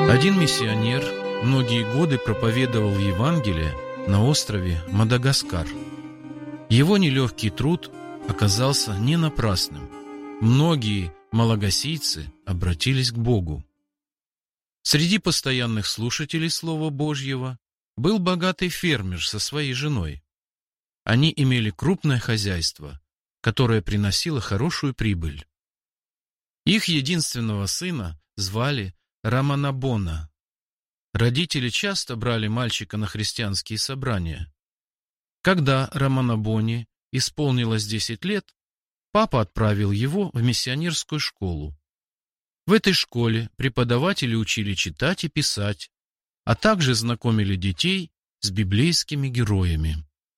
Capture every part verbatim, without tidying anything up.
Один миссионер многие годы проповедовал Евангелие на острове Мадагаскар. Его нелегкий труд оказался не напрасным. Многие малагасийцы обратились к Богу. Среди постоянных слушателей Слова Божьего был богатый фермер со своей женой. Они имели крупное хозяйство, которое приносило хорошую прибыль. Их единственного сына звали Раманабона. Родители часто брали мальчика на христианские собрания. Когда Раманабоне исполнилось десять лет, папа отправил его в миссионерскую школу. В этой школе преподаватели учили читать и писать, а также знакомили детей с библейскими героями.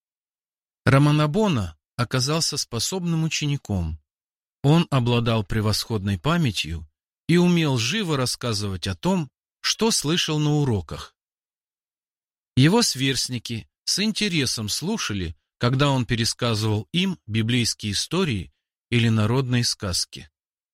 Раманабона оказался способным учеником. Он обладал превосходной памятью и умел живо рассказывать о том, что слышал на уроках. Его сверстники с интересом слушали, когда он пересказывал им библейские истории или народные сказки.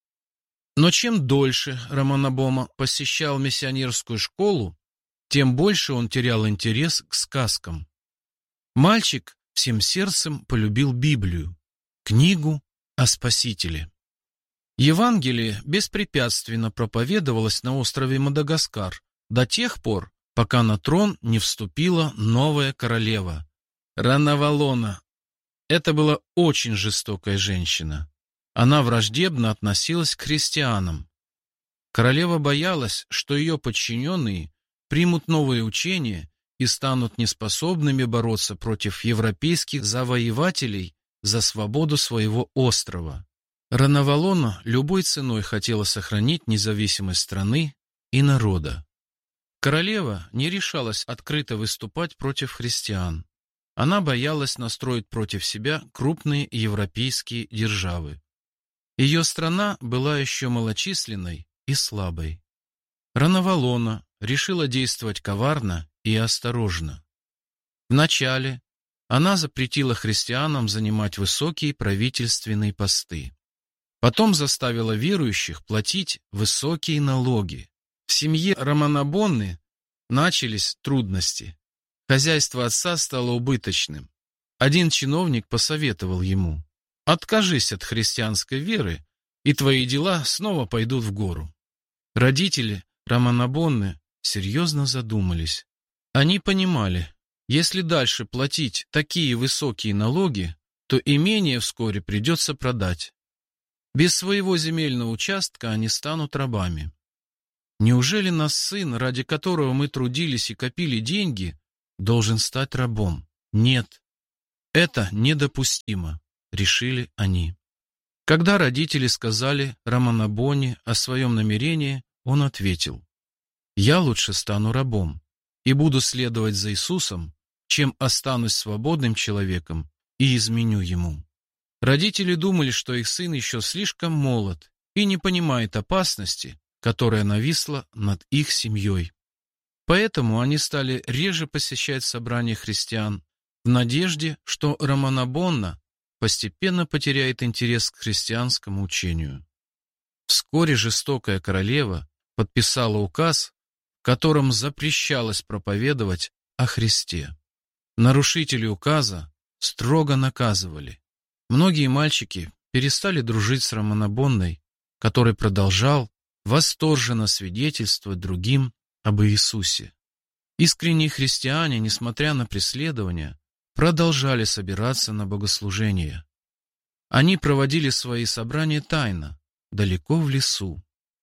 Но чем дольше Раманабона посещал миссионерскую школу, тем больше он терял интерес к сказкам. Мальчик всем сердцем полюбил Библию, книгу о Спасителе. Евангелие беспрепятственно проповедовалось на острове Мадагаскар до тех пор, пока на трон не вступила новая королева Ранавалона. Это была очень жестокая женщина. Она враждебно относилась к христианам. Королева боялась, что ее подчиненные примут новые учения и станут неспособными бороться против европейских завоевателей за свободу своего острова. Ранавалона любой ценой хотела сохранить независимость страны и народа. Королева не решалась открыто выступать против христиан. Она боялась настроить против себя крупные европейские державы. Ее страна была еще малочисленной и слабой. Ранавалона решила действовать коварно и осторожно. Вначале она запретила христианам занимать высокие правительственные посты. Потом заставила верующих платить высокие налоги. В семье Раманабоны начались трудности. Хозяйство отца стало убыточным. Один чиновник посоветовал ему: «Откажись от христианской веры, и твои дела снова пойдут в гору». Родители Раманабоны серьезно задумались. Они понимали, если дальше платить такие высокие налоги, то имение вскоре придется продать. Без своего земельного участка они станут рабами. Неужели наш сын, ради которого мы трудились и копили деньги, должен стать рабом? Нет, это недопустимо, решили они. Когда родители сказали Раманабоне о своем намерении, он ответил: «Я лучше стану рабом и буду следовать за Иисусом, чем останусь свободным человеком и изменю ему». Родители думали, что их сын еще слишком молод и не понимает опасности, которая нависла над их семьей. Поэтому они стали реже посещать собрания христиан в надежде, что Раманабона постепенно потеряет интерес к христианскому учению. Вскоре жестокая королева подписала указ, в котором запрещалось проповедовать о Христе. Нарушителей указа строго наказывали. Многие мальчики перестали дружить с Раманабоной, который продолжал восторженно свидетельствовать другим об Иисусе. Искренние христиане, несмотря на преследования, продолжали собираться на богослужения. Они проводили свои собрания тайно, далеко в лесу.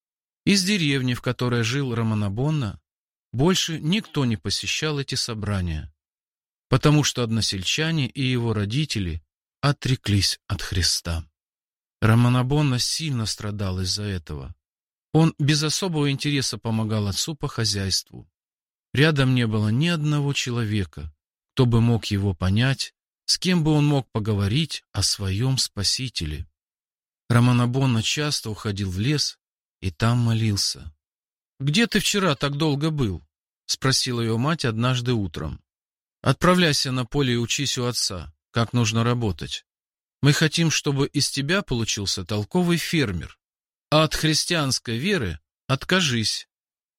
Из деревни, в которой жил Раманабона, больше никто не посещал эти собрания, потому что односельчане и его родители отреклись от Христа. Раманабона сильно страдал из-за этого. Он без особого интереса помогал отцу по хозяйству. Рядом не было ни одного человека, кто бы мог его понять, с кем бы он мог поговорить о своем Спасителе. Раманабона часто уходил в лес и там молился. «Где ты вчера так долго был?» — спросила ее мать однажды утром. «Отправляйся на поле и учись у отца, как нужно работать. Мы хотим, чтобы из тебя получился толковый фермер, а от христианской веры откажись».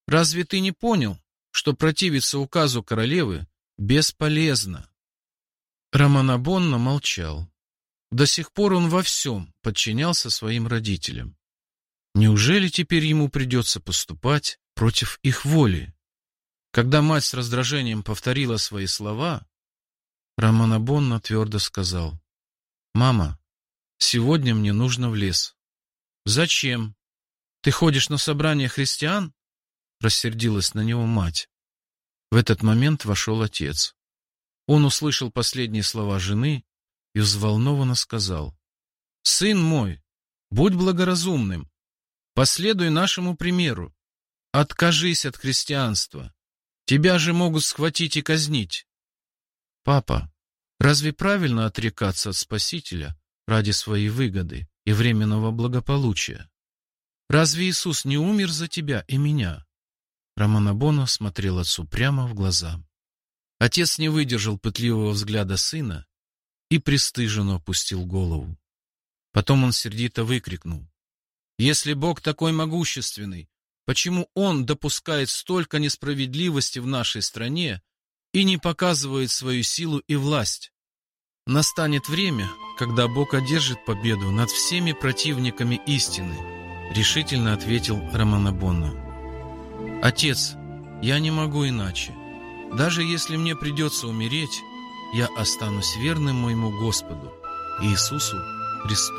Разве ты не понял, что противиться указу королевы бесполезно?» Раманабонна молчал. До сих пор он во всем подчинялся своим родителям. Неужели теперь ему придется поступать против их воли? Когда мать с раздражением повторила свои слова, Раманабонна твердо сказал: «Мама, сегодня мне нужно в лес». «Зачем? Ты ходишь на собрание христиан?» Рассердилась на него мать. В этот момент вошел отец. Он услышал последние слова жены и взволнованно сказал: «Сын мой, будь благоразумным, последуй нашему примеру, откажись от христианства, тебя же могут схватить и казнить». «Папа, разве правильно отрекаться от Спасителя ради своей выгоды и временного благополучия? Разве Иисус не умер за тебя и меня?» Раманабонна смотрел отцу прямо в глаза. Отец не выдержал пытливого взгляда сына и пристыженно опустил голову. Потом он сердито выкрикнул: «Если Бог такой могущественный, почему Он допускает столько несправедливости в нашей стране и не показывает свою силу и власть? Настанет время, когда Бог одержит победу над всеми противниками истины», — решительно ответил Раманабонна. «Отец, я не могу иначе. Даже если мне придется умереть, я останусь верным моему Господу, Иисусу Христу».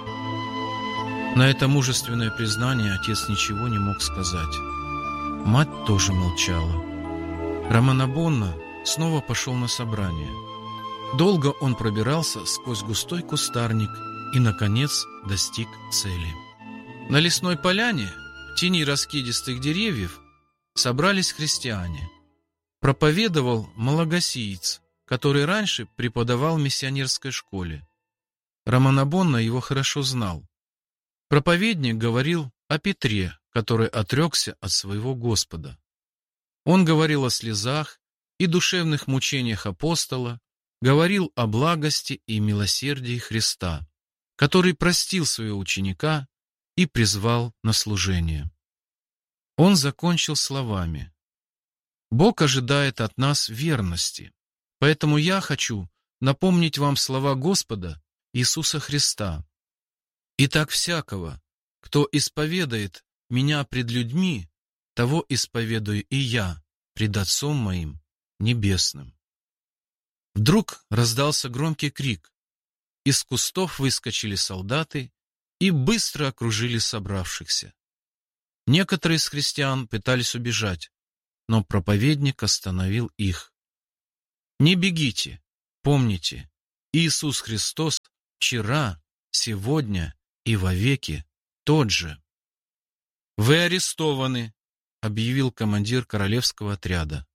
На это мужественное признание отец ничего не мог сказать. Мать тоже молчала. Раманабонна снова пошел на собрание. Долго он пробирался сквозь густой кустарник и, наконец, достиг цели. На лесной поляне, в тени раскидистых деревьев, собрались христиане. Проповедовал малагасиец, который раньше преподавал в миссионерской школе. Раманабонна его хорошо знал. Проповедник говорил о Петре, который отрекся от своего Господа. Он говорил о слезах и душевных мучениях апостола, говорил о благости и милосердии Христа, который простил своего ученика и призвал на служение. Он закончил словами: «Бог ожидает от нас верности, поэтому я хочу напомнить вам слова Господа Иисуса Христа. Итак, всякого, кто исповедает Меня пред людьми, того исповедую и я пред Отцом Моим Небесным». Вдруг раздался громкий крик. Из кустов выскочили солдаты и быстро окружили собравшихся. Некоторые из христиан пытались убежать, но проповедник остановил их. «Не бегите, помните, Иисус Христос вчера, сегодня и вовеки тот же». «Вы арестованы», — объявил командир королевского отряда.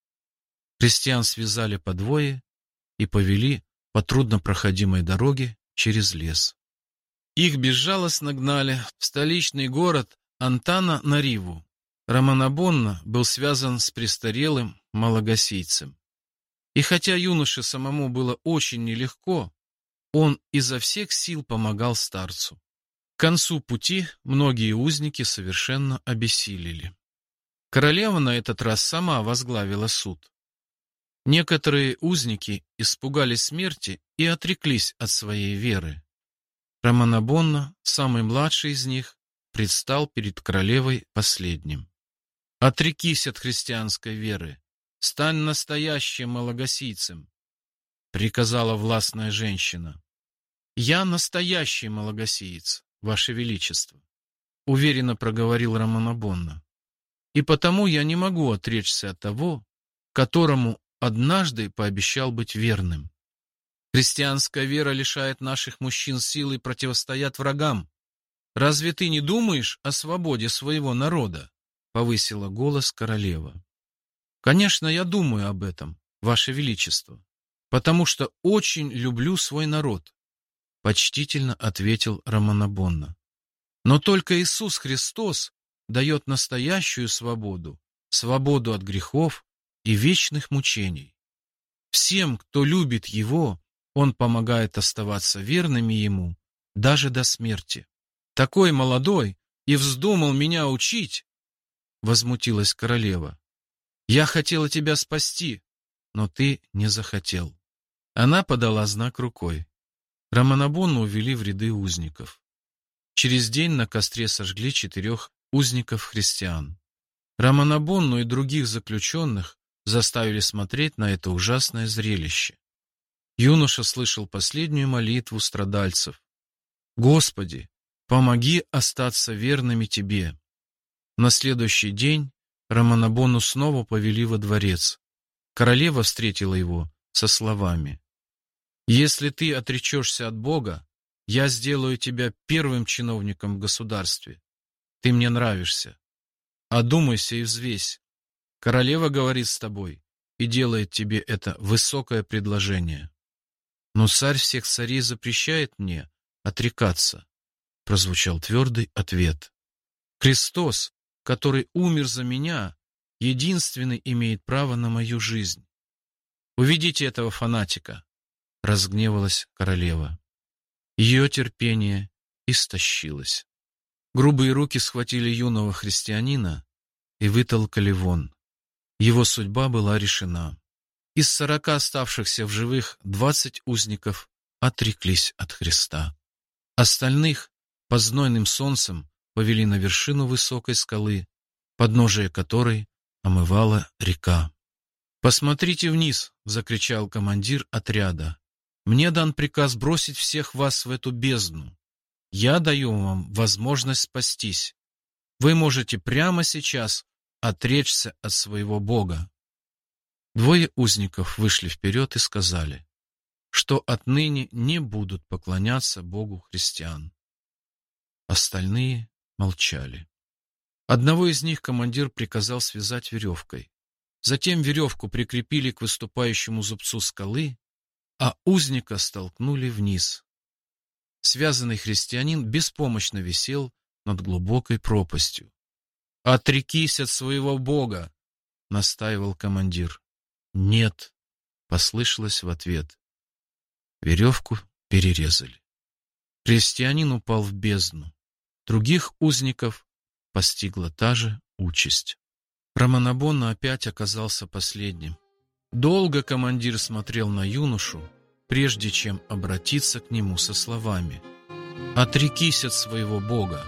Христиан связали по двое и повели по труднопроходимой дороге через лес. Их безжалостно гнали в столичный город Антана-Нариву. Раманабонна был связан с престарелым малагасийцем. И хотя юноше самому было очень нелегко, он изо всех сил помогал старцу. К концу пути многие узники совершенно обессилели. Королева на этот раз сама возглавила суд. Некоторые узники испугались смерти и отреклись от своей веры. Раманабонна, самый младший из них, предстал перед королевой последним. «Отрекись от христианской веры, стань настоящим малагасийцем», — приказала властная женщина. «Я настоящий малагасиец, Ваше Величество», — уверенно проговорил Раманабонна. «И потому я не могу отречься от того, которому однажды пообещал быть верным. Христианская вера лишает наших мужчин силы противостоять врагам. Разве ты не думаешь о свободе своего народа?» — повысила голос королева. «Конечно, я думаю об этом, Ваше Величество, потому что очень люблю свой народ», — почтительно ответил Раманабонна. «Но только Иисус Христос дает настоящую свободу, свободу от грехов и вечных мучений. Всем, кто любит Его, Он помогает оставаться верными Ему даже до смерти. Такой молодой и вздумал меня учить. возмутилась королева. «Я хотела тебя спасти, но ты не захотел». Она подала знак рукой. Раманабонну увели в ряды узников. Через день на костре сожгли четырех узников-христиан. Раманабонну и других заключенных заставили смотреть на это ужасное зрелище. Юноша слышал последнюю молитву страдальцев. «Господи, помоги остаться верными Тебе». На следующий день Раманабонну снова повели во дворец. Королева встретила его со словами: «Если ты отречешься от Бога, я сделаю тебя первым чиновником в государстве. Ты мне нравишься. Одумайся и взвесь. Королева говорит с тобой и делает тебе это высокое предложение». «Но царь всех царей запрещает мне отрекаться», — прозвучал твердый ответ. «Христос, который умер за меня, единственный имеет право на мою жизнь. Уведите этого фанатика», — разгневалась королева. Ее терпение истощилось. Грубые руки схватили юного христианина и вытолкали вон. Его судьба была решена. Из сорока оставшихся в живых двадцать узников отреклись от Христа. Остальных под знойным солнцем повели на вершину высокой скалы, подножие которой омывала река. «Посмотрите вниз!» — закричал командир отряда. «Мне дан приказ бросить всех вас в эту бездну. Я даю вам возможность спастись. Вы можете прямо сейчас отречься от своего Бога». Двое узников вышли вперед и сказали, что отныне не будут поклоняться Богу христиан. Остальные молчали. Одного из них командир приказал связать веревкой. Затем веревку прикрепили к выступающему зубцу скалы, а узника столкнули вниз. Связанный христианин беспомощно висел над глубокой пропастью. «Отрекись от своего Бога!» — настаивал командир. «Нет», — послышалось в ответ. Веревку перерезали. Христианин упал в бездну. Других узников постигла та же участь. Раманабонна опять оказался последним. Долго командир смотрел на юношу, прежде чем обратиться к нему со словами: «Отрекись от своего Бога».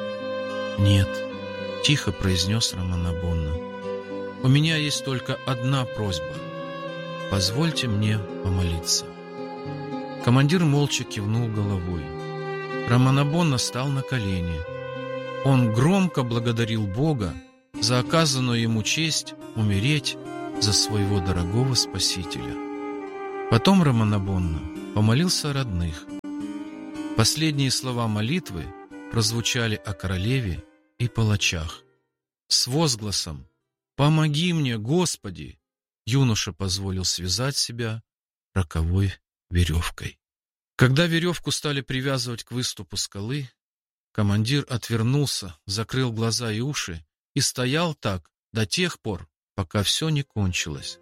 «Нет», — тихо произнес Раманабонна. «У меня есть только одна просьба. Позвольте мне помолиться». Командир молча кивнул головой. Раманабонна стал на колени. Он громко благодарил Бога за оказанную ему честь умереть за своего дорогого Спасителя. Потом Раманабонна помолился о родных. Последние слова молитвы прозвучали о королеве и палачах. С возгласом «Помоги мне, Господи!» юноша позволил связать себя роковой веревкой. Когда веревку стали привязывать к выступу скалы, командир отвернулся, закрыл глаза и уши и стоял так до тех пор, пока все не кончилось.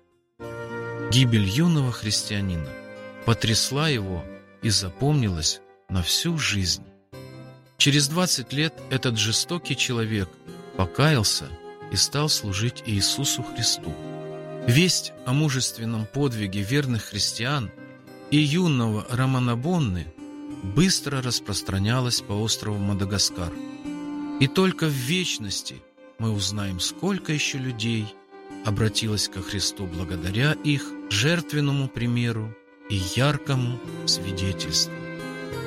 Гибель юного христианина потрясла его и запомнилась на всю жизнь. Через двадцать лет этот жестокий человек покаялся и стал служить Иисусу Христу. Весть о мужественном подвиге верных христиан и юного Раманабонны быстро распространялась по острову Мадагаскар. И только в вечности мы узнаем, сколько еще людей обратилось ко Христу благодаря их жертвенному примеру и яркому свидетельству.